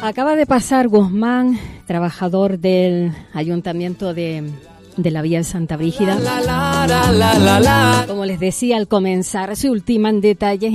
Acaba de pasar Guzmán, trabajador del Ayuntamiento de la Vía de Santa Brígida. Como les decía al comenzar, se ultiman detalles